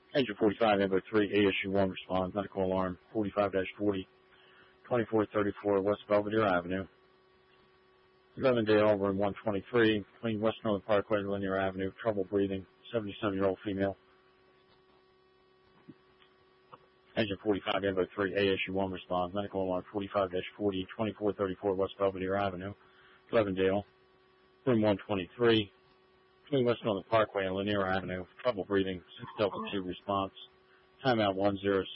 Engine 45, Ambo 3, ASU-1 responds. Medical alarm 45-40, 2434 West Belvedere Avenue. Levendale, room 123, between West Northern Parkway and Linear Avenue. Trouble breathing, 77-year-old female. Engine 45, Ambo 3, ASU-1 responds. Medical alarm 45-40, 2434 West Belvedere Avenue. Levendale, room 123, between West Northern Parkway and Lanier Avenue. Trouble breathing, 6 Delta 2 response. Timeout 106.